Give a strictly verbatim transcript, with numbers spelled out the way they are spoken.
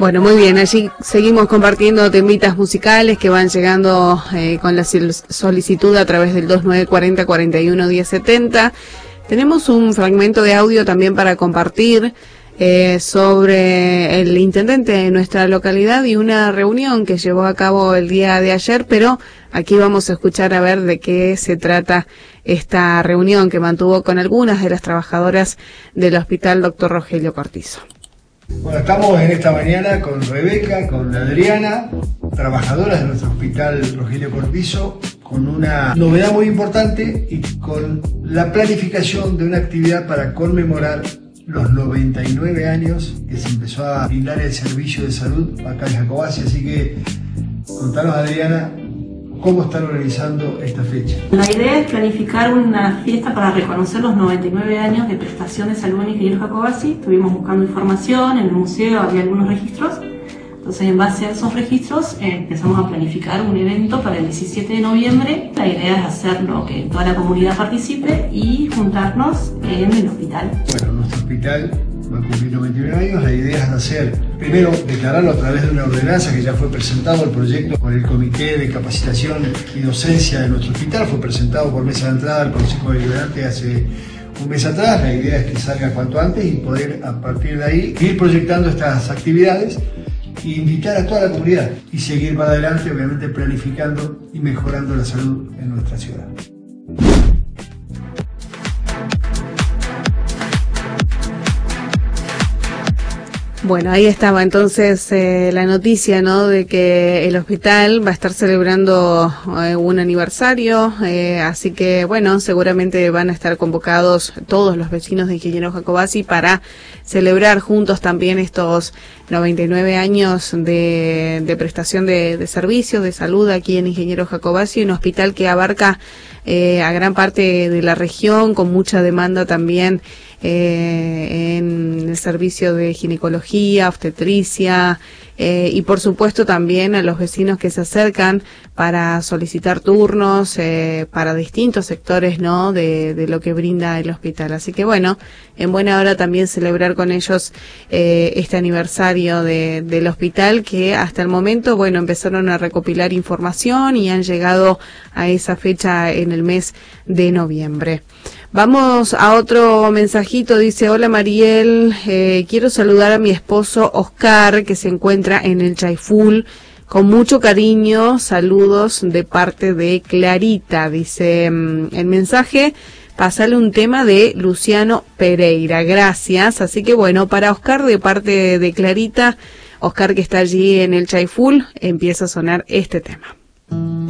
Bueno, muy bien, allí seguimos compartiendo temitas musicales que van llegando eh, con la solicitud a través del dos nueve cuatro cero, cuarenta y uno, diez setenta. Tenemos un fragmento de audio también para compartir eh, sobre el intendente de nuestra localidad y una reunión que llevó a cabo el día de ayer, pero aquí vamos a escuchar a ver de qué se trata esta reunión que mantuvo con algunas de las trabajadoras del Hospital Doctor Rogelio Cortizo. Bueno, estamos en esta mañana con Rebeca, con Adriana, trabajadoras de nuestro Hospital Rogelio Cortizo, con una novedad muy importante y con la planificación de una actividad para conmemorar los noventa y nueve años que se empezó a brindar el servicio de salud acá en Jacobasi. Así que contanos, Adriana, ¿cómo están organizando esta fecha? La idea es planificar una fiesta para reconocer los noventa y nueve años de prestación de salud en Ingeniero Jacobasi. Estuvimos buscando información, en el museo había algunos registros, entonces en base a esos registros eh, empezamos a planificar un evento para el diecisiete de noviembre. La idea es hacerlo, que toda la comunidad participe y juntarnos en el hospital. Bueno, nuestro hospital va a cumplir noventa y nueve años. La idea es hacer, primero, declararlo a través de una ordenanza que ya fue presentado el proyecto por el Comité de Capacitación y Docencia de nuestro hospital. Fue presentado por mesa de entrada al Consejo Deliberante hace un mes atrás. La idea es que salga cuanto antes y poder, a partir de ahí, ir proyectando estas actividades e invitar a toda la comunidad y seguir para adelante, obviamente planificando y mejorando la salud en nuestra ciudad. Bueno, ahí estaba entonces eh, la noticia, ¿no?, de que el hospital va a estar celebrando eh, un aniversario, eh, así que, bueno, seguramente van a estar convocados todos los vecinos de Ingeniero Jacobasi para celebrar juntos también estos noventa y nueve años de, de prestación de, de servicios de salud aquí en Ingeniero Jacobasi, un hospital que abarca eh, a gran parte de la región, con mucha demanda también Eh, en el servicio de ginecología, obstetricia eh, y por supuesto también a los vecinos que se acercan para solicitar turnos eh, para distintos sectores, ¿no?, de, de lo que brinda el hospital. Así que bueno, en buena hora también celebrar con ellos eh, este aniversario de, del hospital, que hasta el momento, bueno, empezaron a recopilar información y han llegado a esa fecha en el mes de noviembre. Vamos a otro mensajito, dice: hola Mariel, eh, quiero saludar a mi esposo Oscar, que se encuentra en el Chaiful, con mucho cariño, saludos de parte de Clarita, dice um, el mensaje. Pasale un tema de Luciano Pereira, gracias. Así que bueno, para Oscar, de parte de Clarita, Oscar que está allí en el Chaiful, empieza a sonar este tema.